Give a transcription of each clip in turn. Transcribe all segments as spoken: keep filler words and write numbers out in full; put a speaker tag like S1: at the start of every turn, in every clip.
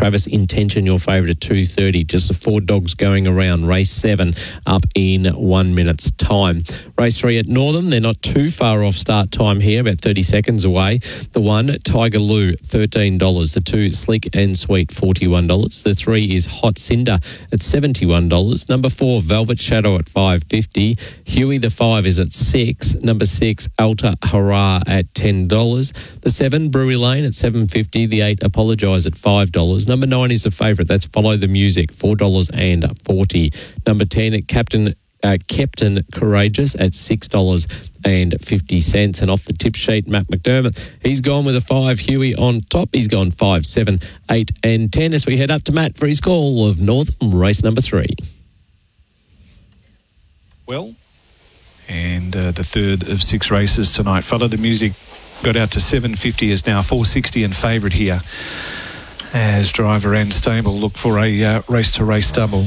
S1: Travis Intention, your favourite at two thirty. Just the four dogs going around. Race seven up in one minute's time. Race three at Northam. They're not too far off start time here, about thirty seconds away. The one, Tiger Lou, thirteen dollars. The two, Slick and Sweet, forty-one dollars. The three is Hot Cinder at seventy-one dollars. Number four, Velvet Shadow at five fifty. Huey the five is at six. Number six, Alta Hurrah at ten dollars. The seven, Brewery Lane at seven fifty. The eight, Apologise at five dollars. Number nine is a favourite. That's Follow the Music, four dollars forty. Number ten, Captain uh, Captain Courageous at six dollars fifty. And off the tip sheet, Matt McDermott, he's gone with a five. Huey on top. He's gone five, seven, eight and ten as we head up to Matt for his call of Northam race number three.
S2: Well, and uh, the third of six races tonight. Follow the Music got out to seven fifty, is now four sixty and favourite here as driver and stable look for a uh, race-to-race double.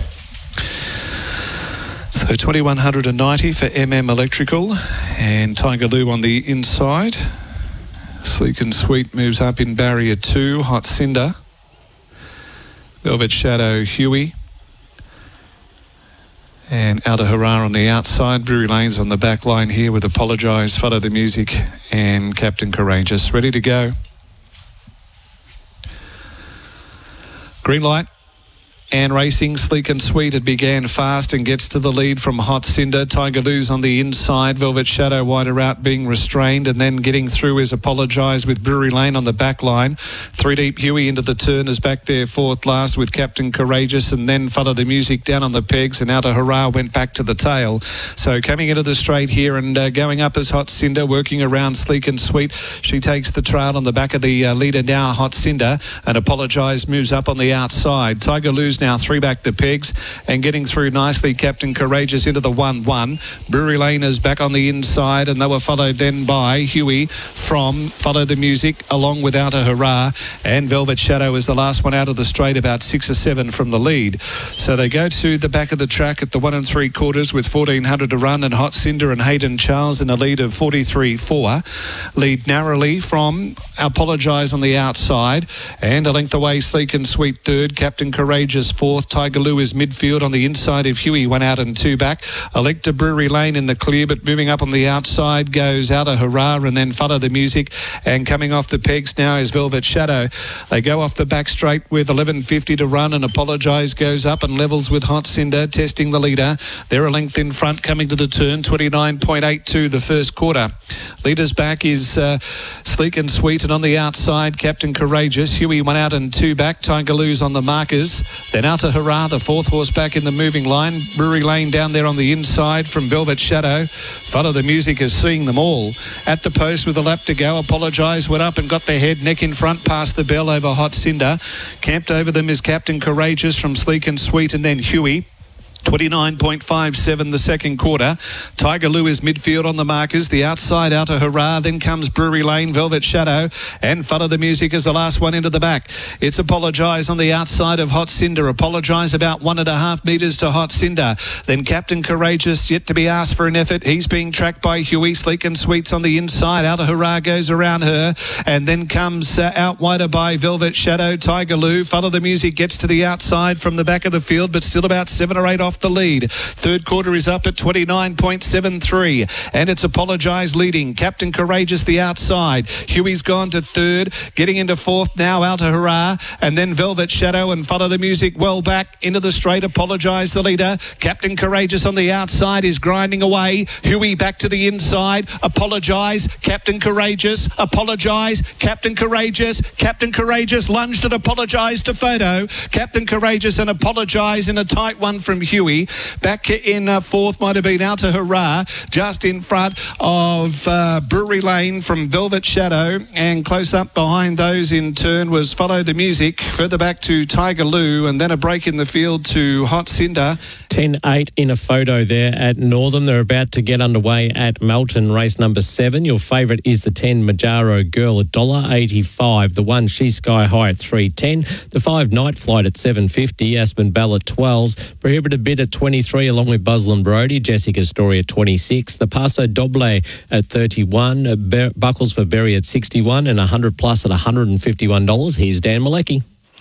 S2: So twenty-one ninety for M M Electrical and Tiger Lou on the inside. Sleek and Sweet moves up in barrier two. Hot Cinder, Velvet Shadow, Huey, and Alta Hurrah on the outside. Brewery Lane's on the back line here with Apologise, Follow the Music and Captain Courageous. Ready to go. Green light. And racing, Sleek and Sweet. It began fast and gets to the lead from Hot Cinder. Tiger Lou's on the inside. Velvet Shadow wider out, being restrained, and then getting through is Apologise with Brewery Lane on the back line. Three deep, Huey into the turn is back there fourth last with Captain Courageous, and then Follow the Music down on the pegs, and Alta Hurrah went back to the tail. So coming into the straight here and uh, going up as Hot Cinder, working around Sleek and Sweet. She takes the trail on the back of the uh, leader now, Hot Cinder, and Apologise moves up on the outside. Tiger Lou's now three back the pegs and getting through nicely. Captain Courageous into the one one. Brewery Lane is back on the inside, and they were followed then by Huey from Follow the Music along with Alta Hurrah, and Velvet Shadow is the last one out of the straight, about six or seven from the lead. So they go to the back of the track at the one and three quarters with fourteen hundred to run, and Hot Cinder and Hayden Charles in a lead of forty-three four. Lead narrowly from Apologise on the outside, and a length away Sleek and Sweet third. Captain Courageous fourth. Tiger Lou is midfield on the inside of Huey, one out and two back. Electa Brewery Lane in the clear, but moving up on the outside goes Alta Hurrah, and then Follow the Music. And coming off the pegs now is Velvet Shadow. They go off the back straight with eleven fifty to run, and Apologise goes up and levels with Hot Cinder, testing the leader. They're a length in front coming to the turn, twenty-nine eight two the first quarter. Leaders back is uh, Sleek and Sweet, and on the outside, Captain Courageous. Huey one out and two back. Tiger Lou's on the markers. Then Alta Hurrah, the fourth horse back in the moving line. Brewery Lane down there on the inside from Velvet Shadow. Follow the Music is seeing them all. At the post with a lap to go, Apologise went up and got their head neck in front past the bell over Hot Cinder. Camped over them is Captain Courageous from Sleek and Sweet, and then Huey. twenty-nine five seven the second quarter. Tiger Lou is midfield on the markers. The outside, Alta Hurrah. Then comes Brewery Lane, Velvet Shadow, and Follow the Music is the last one into the back. It's Apologise on the outside of Hot Cinder. Apologise about one and a half metres to Hot Cinder. Then Captain Courageous, yet to be asked for an effort. He's being tracked by Huey. Sleek and Sweet's on the inside. Alta Hurrah goes around her, and then comes uh, out wider by Velvet Shadow. Tiger Lou. Follow the Music gets to the outside from the back of the field, but still about seven or eight off the lead. Third quarter is up at twenty-nine seven three, and it's Apologise leading. Captain Courageous the outside. Huey's gone to third, getting into fourth now, Alta Hurrah, and then Velvet Shadow and Follow the Music well back into the straight. Apologise the leader. Captain Courageous on the outside is grinding away. Huey back to the inside. Apologise. Captain Courageous. Apologise. Captain Courageous. Captain Courageous lunged and Apologise to photo. Captain Courageous and Apologise in a tight one from Huey. Back in uh, fourth might have been Alta Hurrah, just in front of uh, Brewery Lane from Velvet Shadow, and close up behind those in turn was Follow the Music. Further back to Tiger Lou, and then a break in the field to Hot Cinder.
S1: ten eight in a photo there at Northam. They're about to get underway at Melton, race number seven. Your favourite is the ten, Majaro Girl, one dollar eighty-five. The one, She's Sky High at three ten. The five, Night Flight at seven fifty. Aspen Bell at twelves. Prohibited Bid at twenty-three, along with Busland Brody. Jessica Story at twenty-six. The Paso Doble at thirty-one. Buckles for Berry at sixty-one, and one hundred plus at one hundred fifty-one dollars. Here's Dan Malecki.